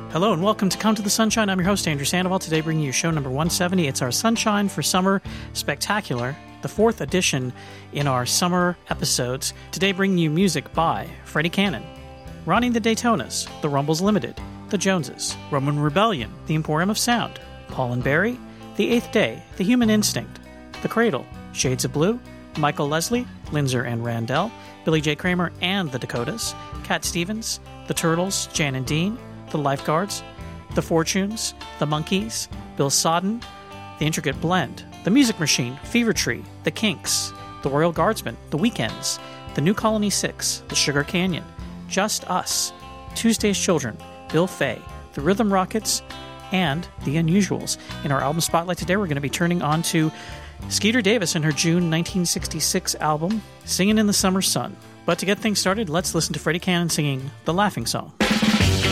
Hello and welcome to Come to the Sunshine. I'm your host, Andrew Sandoval. Today bringing you show number 170. It's our Sunshine for Summer Spectacular, the fourth edition in our summer episodes. Today bringing you music by Freddie Cannon, Ronnie the Daytonas, The Rumbles Limited, The Joneses, Roman Rebellion, The Emporium of Sound, Paul and Barry, The Eighth Day, The Human Instinct, The Cradle, Shades of Blue, Michael Leslie, Linzer and Randell, Billy J. Kramer and the Dakotas, Cat Stevens, The Turtles, Jan and Dean, The Lifeguards, The Fortunes, The Monkees, Bill Sodden, The Intricate Blend, The Music Machine, Fever Tree, The Kinks, The Royal Guardsmen, The Weekends, The New Colony 6, The Sugar Canyon, Just Us, Tuesday's Children, Bill Fay, The Rhythm Rockets, and The Unusuals. In our album spotlight today, we're going to be turning on to Skeeter Davis and her June 1966 album, Singin' in the Summer Sun. But to get things started, let's listen to Freddie Cannon singing The Laughing Song.